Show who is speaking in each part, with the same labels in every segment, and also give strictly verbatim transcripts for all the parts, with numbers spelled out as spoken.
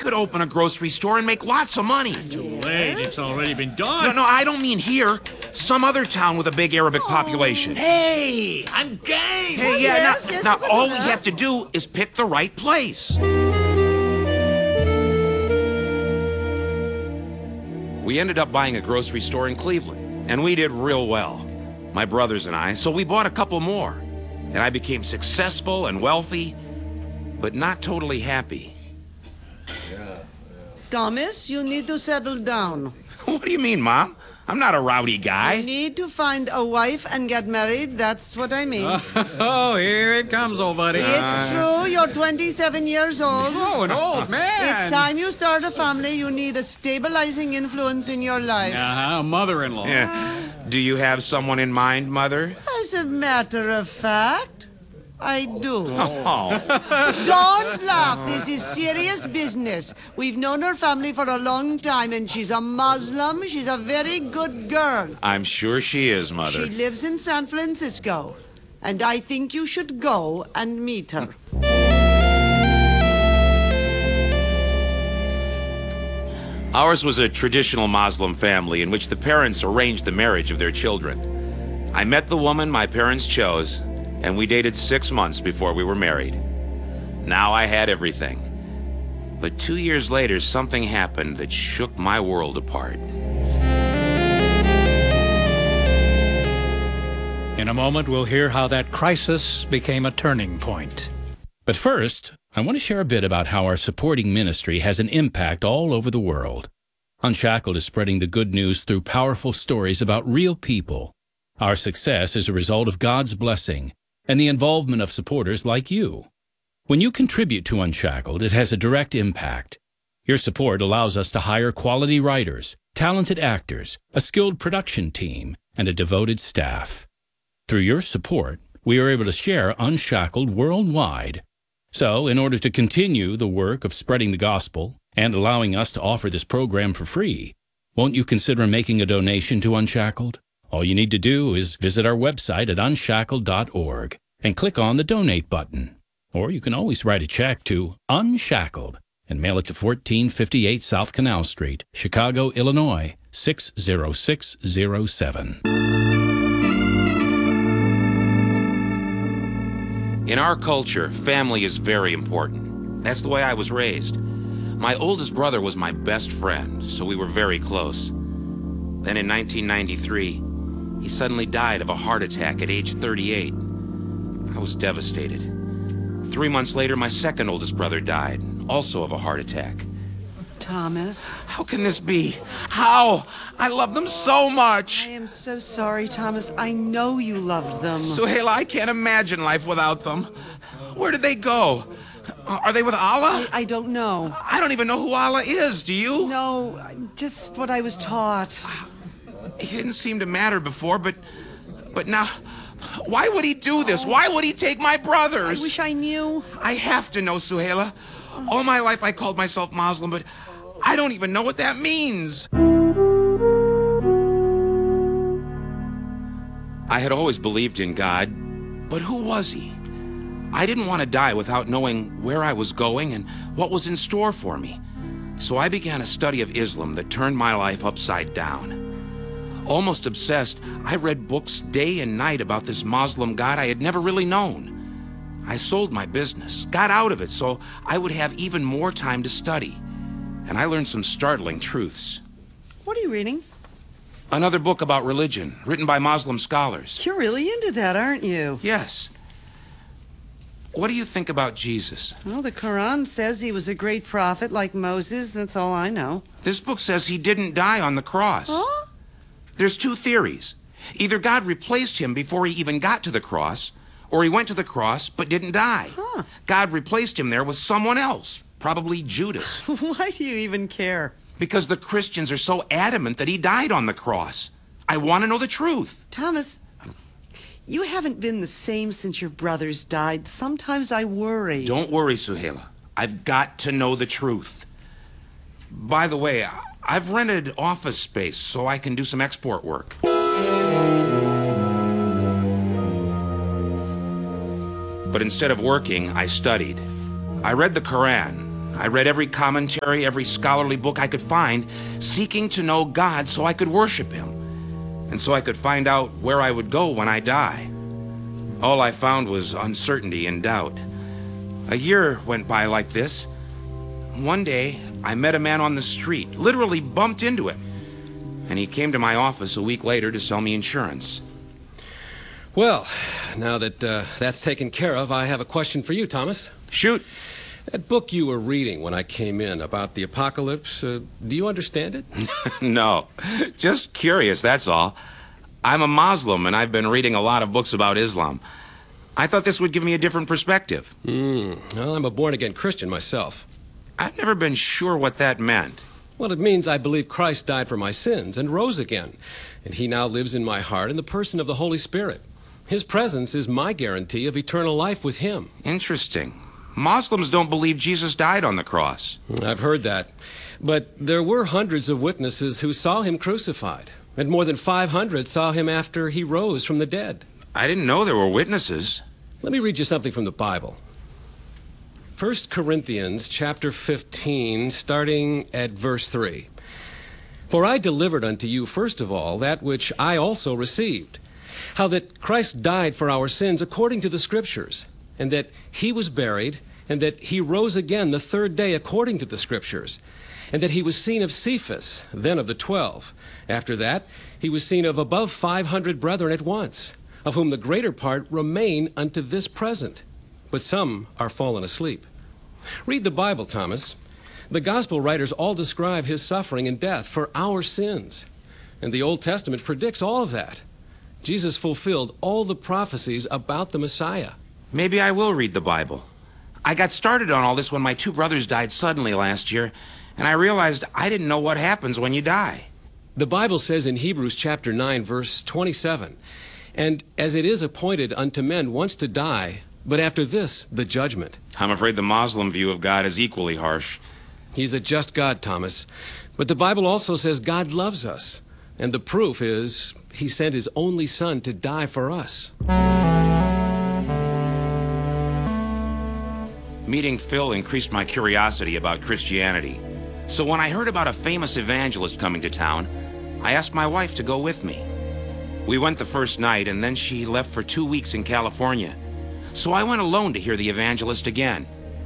Speaker 1: could open a grocery store and make lots of money.
Speaker 2: Too late. It's already been done.
Speaker 1: No, no, I don't mean here. Some other town with a big Arabic population.
Speaker 2: Hey, I'm game.
Speaker 1: Hey,
Speaker 3: Well,
Speaker 1: yeah,
Speaker 3: yes,
Speaker 1: now,
Speaker 3: yes,
Speaker 1: now
Speaker 3: we can
Speaker 1: all
Speaker 3: do
Speaker 1: we
Speaker 3: that.
Speaker 1: have to do is pick the right place. We ended up buying a grocery store in Cleveland, and we did real well, my brothers and I, so we bought a couple more. And I became successful and wealthy, but not totally happy.
Speaker 3: Thomas, you need to settle down.
Speaker 1: What do you mean, Mom? I'm not a rowdy
Speaker 3: You
Speaker 1: guy.
Speaker 3: need to find a wife and get married. That's what I mean.
Speaker 2: Oh, here it comes, old buddy.
Speaker 3: It's true. You're twenty-seven years old.
Speaker 2: Oh, an old man.
Speaker 3: It's time you start a family. You need a stabilizing influence in your life.
Speaker 2: Uh-huh, mother-in-law.
Speaker 1: Yeah. Do you have someone in mind, Mother?
Speaker 3: As a matter of fact, I do.
Speaker 1: Oh.
Speaker 3: Don't laugh. This is serious business. We've known her family for a long time, and she's a Muslim. She's a very good girl.
Speaker 1: I'm sure she is, Mother.
Speaker 3: She lives in San Francisco, and I think you should go and meet her.
Speaker 1: Ours was a traditional Muslim family in which the parents arranged the marriage of their children. I met the woman my parents chose, and we dated six months before we were married. Now I had everything. But two years later, something happened that shook my world apart.
Speaker 4: In a moment, we'll hear how that crisis became a turning point.
Speaker 5: But first, I want to share a bit about how our supporting ministry has an impact all over the world. Unshackled is spreading the good news through powerful stories about real people. Our success is a result of God's blessing and the involvement of supporters like you. When you contribute to Unshackled, it has a direct impact. Your support allows us to hire quality writers, talented actors, a skilled production team, and a devoted staff. Through your support, we are able to share Unshackled worldwide. So, in order to continue the work of spreading the gospel and allowing us to offer this program for free, won't you consider making a donation to Unshackled? All you need to do is visit our website at unshackled dot org and click on the Donate button. Or you can always write a check to Unshackled and mail it to fourteen fifty-eight South Canal Street, Chicago, Illinois, six zero six zero seven.
Speaker 1: In our culture, family is very important. That's the way I was raised. My oldest brother was my best friend, so we were very close. Then in nineteen ninety-three, he suddenly died of a heart attack at age thirty-eight. I was devastated. Three months later, my second oldest brother died, also of a heart attack.
Speaker 3: Thomas,
Speaker 1: How can this be? How? I love them so much.
Speaker 3: I am so sorry, Thomas. I know you loved them.
Speaker 1: Suhaila, I can't imagine life without them. Where did they go? Are they with Allah?
Speaker 3: I don't know.
Speaker 1: I don't even know who Allah is, do you?
Speaker 3: No, just what I was taught.
Speaker 1: He didn't seem to matter before, but but now, why would he do this? Why would he take my
Speaker 3: I
Speaker 1: brothers?
Speaker 3: wish I knew.
Speaker 1: I have to know, Suhaila. All my life I called myself Muslim, but I don't even know what that means. I had always believed in God, but who was he? I didn't want to die without knowing where I was going and what was in store for me. So I began a study of Islam that turned my life upside down. Almost obsessed, I read books day and night about this Muslim God I had never really known. I sold my business, got out of it so I would have even more time to study. And I learned some startling truths.
Speaker 3: What are you reading?
Speaker 1: Another book about religion, written by Muslim scholars.
Speaker 3: You're really into that, aren't you?
Speaker 1: Yes. What do you think about Jesus?
Speaker 3: Well, the Quran says he was a great prophet like Moses. That's all I know.
Speaker 1: This book says he didn't die on the cross.
Speaker 3: Huh?
Speaker 1: There's two theories. Either God replaced him before he even got to the cross, or he went to the cross but didn't die.
Speaker 3: Huh.
Speaker 1: God replaced him there with someone else, probably Judas.
Speaker 3: Why do you even care?
Speaker 1: Because the Christians are so adamant that he died on the cross. I want to know the truth.
Speaker 3: Thomas, you haven't been the same since your brothers died. Sometimes I worry.
Speaker 1: Don't worry, Suhaila. I've got to know the truth. By the way, I've rented office space so I can do some export work. But instead of working, I studied. I read the Quran, I read every commentary, every scholarly book I could find, seeking to know God so I could worship Him, and so I could find out where I would go when I die. All I found was uncertainty and doubt. A year went by like this. One day, I met a man on the street, literally bumped into him, and he came to my office a week later to sell me insurance.
Speaker 6: Well, now that uh, that's taken care of, I have a question for you, Thomas.
Speaker 1: Shoot.
Speaker 6: That book you were reading when I came in about the apocalypse, uh, do you understand it?
Speaker 1: No, just curious, that's all. I'm a Muslim, and I've been reading a lot of books about Islam. I thought this would give me a different perspective.
Speaker 6: Mm, well, I'm a born-again Christian myself.
Speaker 1: I've never been sure what that meant.
Speaker 6: Well, it means I believe Christ died for my sins and rose again, and He now lives in my heart in the person of the Holy Spirit. His presence is my guarantee of eternal life with Him.
Speaker 1: Interesting. Muslims don't believe Jesus died on the cross.
Speaker 6: I've heard that. But there were hundreds of witnesses who saw Him crucified, and more than five hundred saw Him after He rose from the dead.
Speaker 1: I didn't know there were witnesses.
Speaker 6: Let me read you something from the Bible. First Corinthians chapter fifteen, starting at verse three. For I delivered unto you first of all that which I also received, how that Christ died for our sins according to the Scriptures, and that He was buried, and that He rose again the third day according to the Scriptures, and that He was seen of Cephas, then of the twelve. After that, He was seen of above five hundred brethren at once, of whom the greater part remain unto this present, but some are fallen asleep. Read the Bible, Thomas. The gospel writers all describe His suffering and death for our sins, and the Old Testament predicts all of that. Jesus fulfilled all the prophecies about the Messiah.
Speaker 1: Maybe I will read the Bible. I got started on all this when my two brothers died suddenly last year, and I realized I didn't know what happens when you die.
Speaker 6: The Bible says in Hebrews chapter nine, verse twenty-seven, and as it is appointed unto men once to die, but after this, the judgment.
Speaker 1: I'm afraid the Muslim view of God is equally harsh.
Speaker 6: He's a just God, Thomas. But the Bible also says God loves us, and the proof is He sent His only Son to die for us.
Speaker 1: Meeting Phil increased my curiosity about Christianity. So when I heard about a famous evangelist coming to town, I asked my wife to go with me. We went the first night, and then she left for two weeks in California. So I went alone to hear the evangelist again.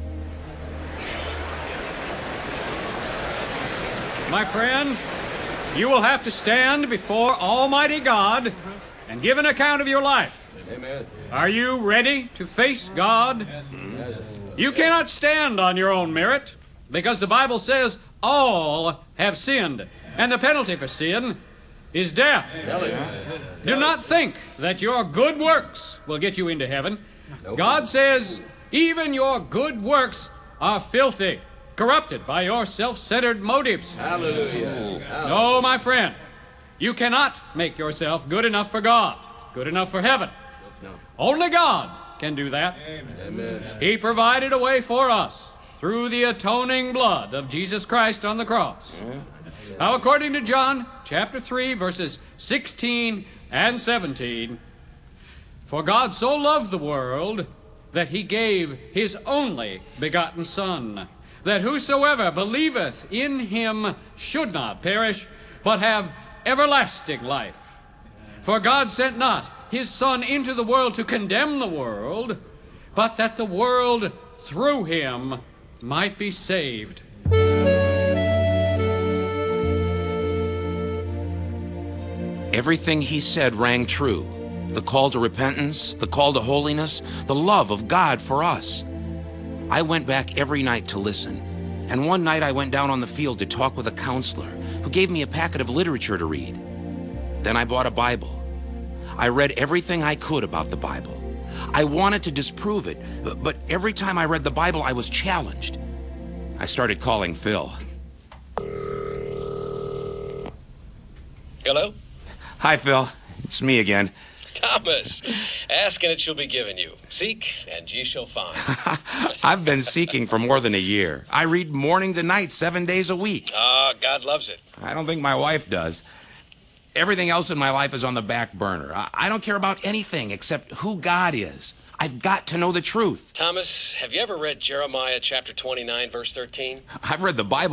Speaker 2: My friend, you will have to stand before Almighty God and give an account of your life.
Speaker 6: Amen.
Speaker 2: Are you ready to face God? You cannot stand on your own merit, because the Bible says all have sinned, and the penalty for sin is death. Do not think that your good works will get you into heaven. God says even your good works are filthy, corrupted by your self-centered motives.
Speaker 6: Hallelujah.
Speaker 2: No, my friend, you cannot make yourself good enough for God, good enough for heaven. Only God can do that.
Speaker 6: Amen.
Speaker 2: He provided a way for us through the atoning blood of Jesus Christ on the cross. Now, according to John chapter three, verses sixteen and seventeen, for God so loved the world that He gave His only begotten Son, that whosoever believeth in Him should not perish, but have everlasting life. For God sent not His Son into the world to condemn the world, but that the world through Him might be saved.
Speaker 1: Everything he said rang true. The call to repentance, the call to holiness, the love of God for us. I went back every night to listen, and one night I went down on the field to talk with a counselor who gave me a packet of literature to read. Then I bought a Bible. I read everything I could about the Bible. I wanted to disprove it, but every time I read the Bible, I was challenged. I started calling Phil.
Speaker 7: Hello?
Speaker 1: Hi, Phil. It's me again.
Speaker 7: Thomas, ask and it shall be given you. Seek and ye shall find.
Speaker 1: I've been seeking for more than a year. I read morning to night, seven days a week.
Speaker 7: Ah, God loves it.
Speaker 1: I don't think my wife does. Everything else in my life is on the back burner. I, I don't care about anything except who God is. I I've got to know the truth.
Speaker 7: Thomas, have you ever read Jeremiah chapter twenty-nine, verse thirteen?
Speaker 1: I've read the Bible